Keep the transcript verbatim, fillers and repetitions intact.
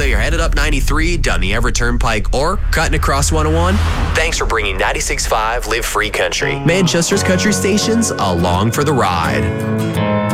Whether you're headed up ninety-three, down the Everett Turnpike, or cutting across one oh one, thanks for bringing ninety-six point five Live Free Country, Manchester's country stations, along for the ride.